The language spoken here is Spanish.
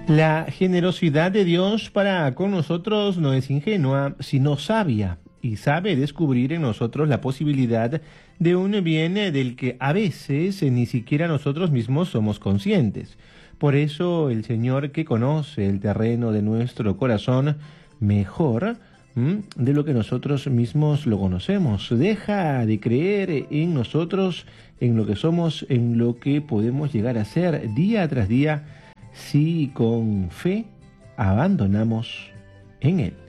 La generosidad de Dios para con nosotros no es ingenua, sino sabia, y sabe descubrir en nosotros la posibilidad de un bien del que a veces ni siquiera nosotros mismos somos conscientes. Por eso el Señor, que conoce el terreno de nuestro corazón mejor de lo que nosotros mismos lo conocemos, deja de creer en nosotros, en lo que somos, en lo que podemos llegar a ser día tras día, si con fe abandonamos en Él.